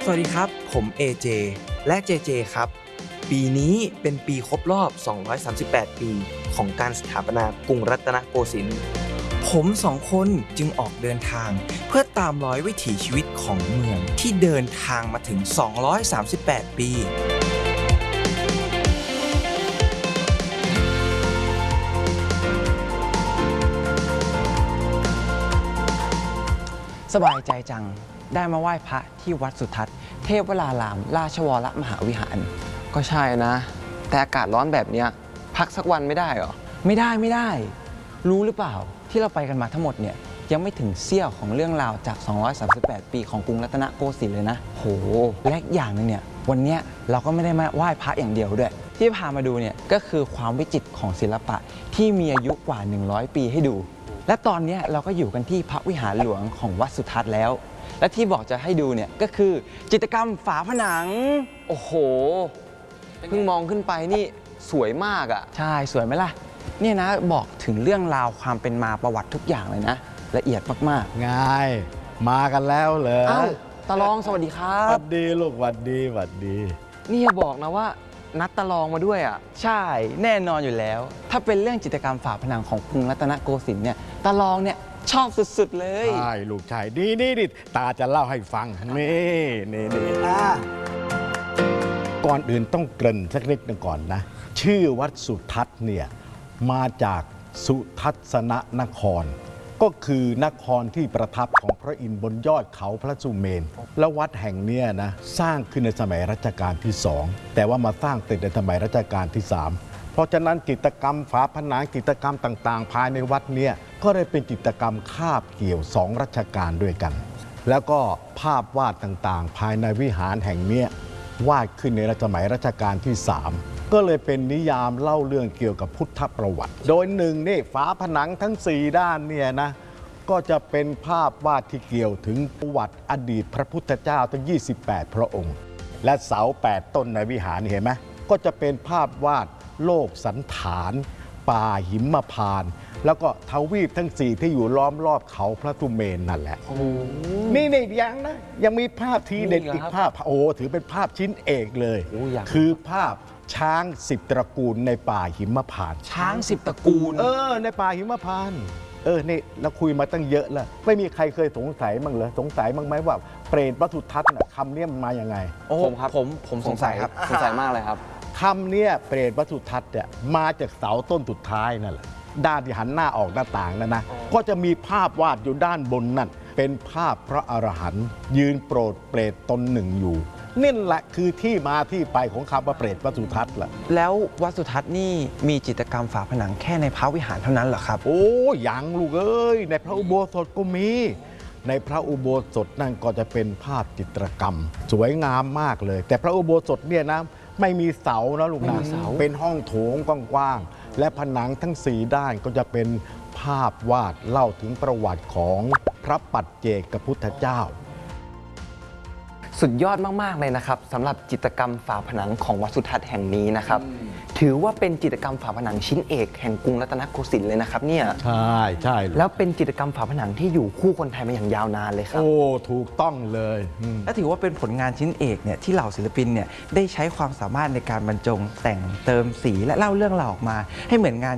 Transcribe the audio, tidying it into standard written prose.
สวัสดีครับผม AJ และ JJ ครับปีนี้เป็นปีครบรอบ 238 ปีของการสถาปนากรุงรัตนโกสินทร์ผมสองคนจึงออกเดินทางเพื่อตามรอยวิถีชีวิตของเมืองที่เดินทางมาถึง 238 ปีสบายใจจังได้มาไหว้พระที่วัดสุทัศน์เทพวรารามราชวรมหาวิหารก็ใช่นะแต่อากาศร้อนแบบเนี้ยพักสักวันไม่ได้เหรอไม่ได้รู้หรือเปล่าที่เราไปกันมาทั้งหมดเนี่ยยังไม่ถึงเสี้ยวของเรื่องราวจาก 238 ปีของกรุงรัตนโกสินทร์เลยนะโหและอีกอย่างนึงเนี่ยวันเนี้ยเราก็ไม่ได้มาไหว้พระอย่างเดียวด้วยที่พามาดูเนี่ยก็คือความวิจิตรของศิลปะที่มีอายุกว่า 100 ปีให้ดูและตอนนี้เราก็อยู่กันที่พระวิหารหลวงของวัดสุทัศน์แล้วและที่บอกจะให้ดูเนี่ยก็คือจิตรกรรมฝาผนังโอ้โหเพิ่งมองขึ้นไปนี่สวยมากอ่ะใช่สวยไหมล่ะเนี่ยนะบอกถึงเรื่องราวความเป็นมาประวัติทุกอย่างเลยนะละเอียดมากๆไงมากันแล้วเหรออ้าวตาลองสวัสดีครับหวัดดีลูกหวัดดีนี่อย่าบอกนะว่านัดตาลองมาด้วยอ่ะใช่แน่นอนอยู่แล้วถ้าเป็นเรื่องจิตรกรรมฝาผนังของกรุงรัตนโกสินทร์เนี่ยตาลองเนี่ยชอบสุดๆเลยใช่ลูกชายนี่ตาจะเล่าให้ฟังนี่ก่อนอื่นต้องเกริ่นสักเล็กนึงก่อนนะชื่อวัดสุทัศน์เนี่ยมาจากสุทัศนนครก็คือนครที่ประทับของพระอินทร์บนยอดเขาพระสุเมนแล้ววัดแห่งนี้นะสร้างขึ้นในสมัยรัชกาลที่2แต่ว่ามาสร้างเสร็จในสมัยรัชกาลที่3เพราะฉะนั้นจิตรกรรมฝาผนังจิตรกรรมต่างๆภายในวัดเนี่ยก็ได้เป็นจิตรกรรมคาบเกี่ยว2รัชกาลด้วยกันแล้วก็ภาพวาดต่างๆภายในวิหารแห่งนี้วาดขึ้นในสมัยรัชกาลที่3ก็เลยเป็นนิยามเล่าเรื่องเกี่ยวกับพุทธประวัติโดยหนึ่งนี่ฝาผนังทั้ง4ด้านเนี่ยนะก็จะเป็นภาพวาดที่เกี่ยวถึงประวัติอดีตพระพุทธเจ้าทั้ง28พระองค์และเสา8ต้นในวิหารเห็นไหมก็จะเป็นภาพวาดโลกสันฐานป่าหิมพานต์แล้วก็ทวีปทั้ง4ที่อยู่ล้อมรอบเขาพระสุเมนนั่นแหละนี่ยังนะยังมีภาพทีเด็ดอีกภาพโอ้ถือเป็นภาพชิ้นเอกเลยคือภาพช้าง10ตระกูลในป่าหิมพานต์ช้าง10ตระกูลในป่าหิมพานต์นี่เราคุยมาตั้งเยอะแล้วไม่มีใครเคยสงสัยมั้งเหรอสงสัยมั้งไหมว่าเปรตวัดสุทัศน์คำนี้มันมาอย่างไงผมครับผมสงสัยครับสงสัยมากเลยครับคำเนี้ยเปรตวัดสุทัศน์เนี่ยมาจากเสาต้นสุดท้ายนั่นแหละด้านที่หันหน้าออกหน้าต่างนั่นนะก็จะมีภาพวาดอยู่ด้านบนนั่นเป็นภาพพระอรหันต์ยืนโปรดเปรตตนหนึ่งอยู่นี่แหละคือที่มาที่ไปของคำว่าเปรตวัดสุทัศน์ล่ะแล้ววัดสุทัศน์นี่มีจิตรกรรมฝาผนังแค่ในพระวิหารเท่านั้นเหรอครับโอ้ยังลูกเอ้ยในพระอุโบสถก็มีในพระอุโบสถนั่นก็จะเป็นภาพจิตรกรรมสวยงามมากเลยแต่พระอุโบสถเนี่ยนะไม่มีเสานะลูกนะเป็นห้องโถงกว้างๆและผนังทั้ง4ด้านก็จะเป็นภาพวาดเล่าถึงประวัติของพระปัจเจกพุทธเจ้าสุดยอดมากๆเลยนะครับสำหรับจิตรกรรมฝาผนังของวัดสุทัศน์แห่งนี้นะครับถือว่าเป็นจิตรกรรมฝาผนังชิ้นเอกแห่งกรุงรัตนโกสินทร์เลยนะครับเนี่ยใช่แล้วเป็นจิตรกรรมฝาผนังที่อยู่คู่คนไทยมาอย่างยาวนานเลยครับโอ้ถูกต้องเลยและถือว่าเป็นผลงานชิ้นเอกเนี่ยที่เหล่าศิลปินเนี่ยได้ใช้ความสามารถในการบรรจงแต่งเติมสีและเล่าเรื่องราวออกมาให้เหมือนงาน